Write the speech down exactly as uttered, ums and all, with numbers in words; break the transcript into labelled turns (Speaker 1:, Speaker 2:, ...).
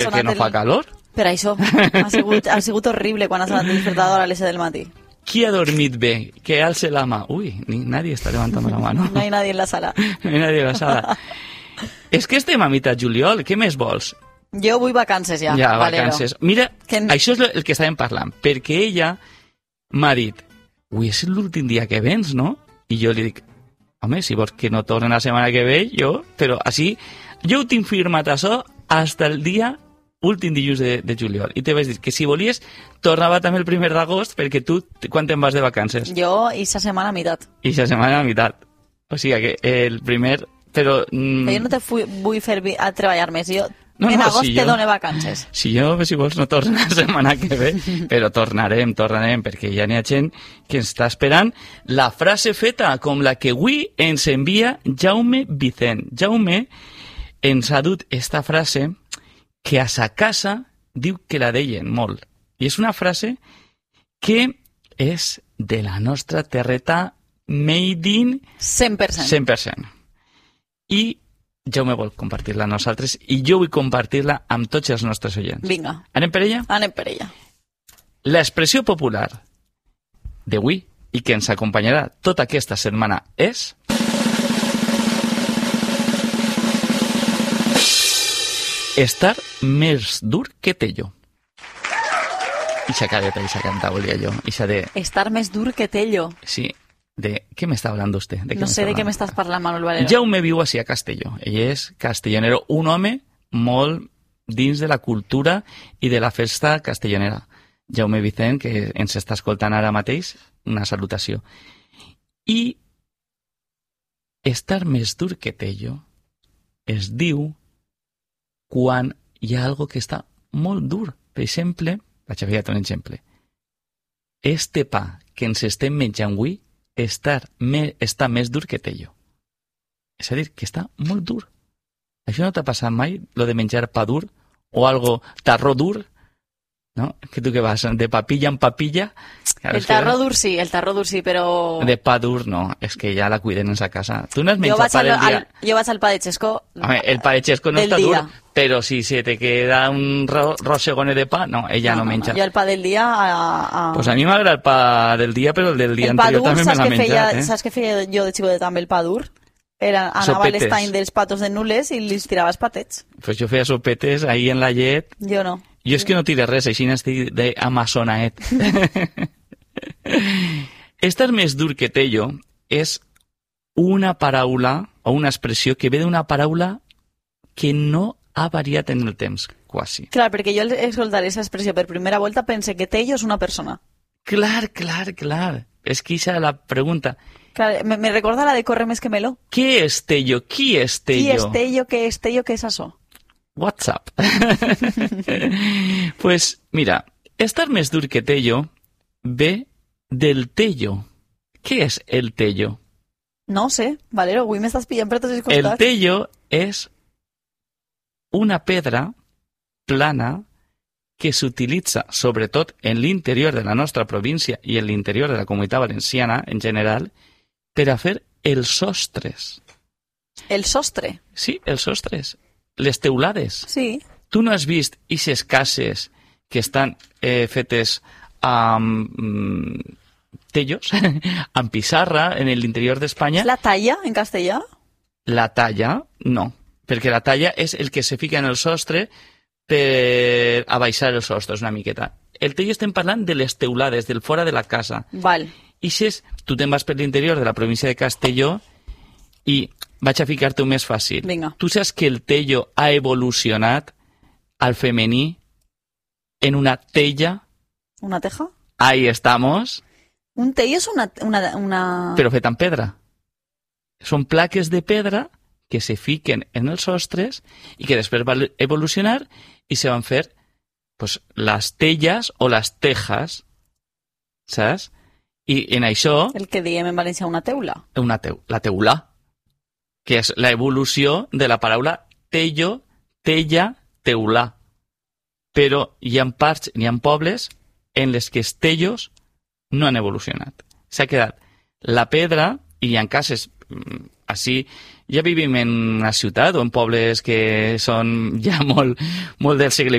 Speaker 1: perquè no
Speaker 2: el...
Speaker 1: fa calor?
Speaker 2: Per això, ha sigut, ha sigut horrible quan ha sonat el despertador a les set del matí.
Speaker 1: Qui ha dormit bé? Que alce la mà. Uy, ni, nadie está levantando la mano.
Speaker 2: No hay nadie en la sala.
Speaker 1: No hay nadie en la sala. És que estem a mitjà juliol, què més vols?
Speaker 2: Jo vull vacances ja.
Speaker 1: Ja,
Speaker 2: Valero.
Speaker 1: vacances. Mira,
Speaker 2: que...
Speaker 1: això és el que estàvem parlant, perquè ella m'ha dit, ui, és l'últim dia que vens, no? I jo li dic, home, si vols que no torni la setmana que ve, jo, però així, jo ho tinc firmat això hasta el dia últim dilluns de, de juliol. I te vaig dir que si volies, tornava també el primer d'agost, perquè tu, quan te'n vas de vacances?
Speaker 2: Jo, i sa setmana a meitat.
Speaker 1: I sa setmana a meitat. O sigui que el primer... Però... Mm,
Speaker 2: jo no te fui, vull fer a treballar més. Jo
Speaker 1: no,
Speaker 2: en
Speaker 1: no,
Speaker 2: agost
Speaker 1: si
Speaker 2: te
Speaker 1: jo,
Speaker 2: dono vacances.
Speaker 1: Si jo, si vols, no torno la setmana que ve, però tornarem, tornarem, perquè ja n'hi ha gent que ens està esperant la frase feta, com la que avui ens envia Jaume Vicent. Jaume ens ha dut esta frase que a sa casa diu que la deien molt. I és una frase que és de la nostra terreta made in...
Speaker 2: cent per cent.
Speaker 1: cent per cent. I Jaume vol compartir-la amb nosaltres i jo vull compartir-la amb tots els nostres oients.
Speaker 2: Vinga.
Speaker 1: Anem per ella?
Speaker 2: Anem per ella.
Speaker 1: L'expressió popular d'avui i que ens acompanyarà tota aquesta setmana és... estar més dur que Tello. Ixa careta, ixa canta, volia jo. Ixa de...
Speaker 2: Estar més dur que Tello.
Speaker 1: Sí, de... ¿Qué me está hablando usted? ¿De qué
Speaker 2: no sé de què m'estàs parlant, Manuel Valero.
Speaker 1: Jaume viu així a Castelló. Ell és castellonero, un home molt dins de la cultura i de la festa castellonera. Jaume Vicent, que ens està escoltant ara mateix, una salutació. I estar més dur que Tello es diu quan hi ha algo que està molt dur. Per exemple, vaig a fer un exemple. Este pa que ens estem menjant avui estar me, està més dur que Tello. És a dir, que està molt dur. Això no t'ha passat mai, lo de menjar pa dur o algo tarró dur? ¿No? Que tu que vas de papilla en papilla.
Speaker 2: Claro, el tarro que... dur sí, el tarro dur sí, però...
Speaker 1: De pa dur no, és que ja la cuiden en sa casa. Tu no has menjat pa
Speaker 2: al,
Speaker 1: del dia...
Speaker 2: Al, jo vaig al pa de Xesco...
Speaker 1: Home, el pa de Xesco no està
Speaker 2: dia.
Speaker 1: dur, però si se te queda un ro rosegone de pa, no, ella no, no, no menja.
Speaker 2: No, jo el pa del dia... A, a...
Speaker 1: Pues a mi m'agrada el pa del dia, però el del dia
Speaker 2: el
Speaker 1: anterior
Speaker 2: dur,
Speaker 1: també me l'ha menjat.
Speaker 2: Feia,
Speaker 1: eh?
Speaker 2: Saps què feia jo de xico de també el pa dur? Era, anava a l'estany dels patos de nules i li tiraves patets.
Speaker 1: Pues jo feia sopetes ahí en la llet.
Speaker 2: Jo no.
Speaker 1: Jo és que no tire res, així n'estic d'amazonaet. Estar més dur que Tello és una paraula o una expressió que ve d'una paraula que no ha variat en el temps, quasi.
Speaker 2: Clar, perquè jo he escoltat aquesta expressió per primera volta, pense que Tello és una persona.
Speaker 1: Clar, clar, clar. És que aquesta és la pregunta.
Speaker 2: Clar, me, me recorda la de Corre més que Meló.
Speaker 1: Què és Tello? Qui és Tello?
Speaker 2: Qui és Tello? Què és Tello? Què és això?
Speaker 1: WhatsApp. Pues, mira, estar més dur que Tello ve del Tello. Què és el Tello?
Speaker 2: No sé, Valero, avui m'estàs pillant per tots els costats.
Speaker 1: El Tello és una pedra plana que s'utilitza sobretot en l'interior de la nostra província i en l'interior de la Comunitat Valenciana en general per a fer els sostres.
Speaker 2: El sostre?
Speaker 1: Sí, els sostres. Les teulades.
Speaker 2: Sí.
Speaker 1: Tu no has vist ixes cases que estan eh, fetes amb mm, tellos, amb pissarra en l'interior d'Espanya?
Speaker 2: La talla, en castellà?
Speaker 1: La talla, no. Perquè la talla és el que se fica en el sostre per abaixar els sostres una miqueta. El tello estem parlant de les teulades, del fora de la casa.
Speaker 2: Val.
Speaker 1: Ixes, tu te'n vas per l'interior de la província de Castelló i vaig a ficar-te un més fàcil.
Speaker 2: Vinga.
Speaker 1: Tu saps que el tello ha evolucionat al femení en una tella?
Speaker 2: ¿Una teja?
Speaker 1: Ahí estamos.
Speaker 2: Un tello és una, una, una...
Speaker 1: Però fet amb pedra. Són plaques de pedra que se fiquen en els sostres i que després van evolucionar i se van fer pues, les telles o les tejas, saps? I en això...
Speaker 2: El que diem en València una teula.
Speaker 1: Una teu, la teula, que és l'evolució de la paraula tello, tella, teulà. Però hi ha parts, hi ha pobles en les que els tellos no han evolucionat. S'ha quedat la pedra i hi ha cases, així, ja vivim en una ciutat o en pobles que són ja molt, molt del segle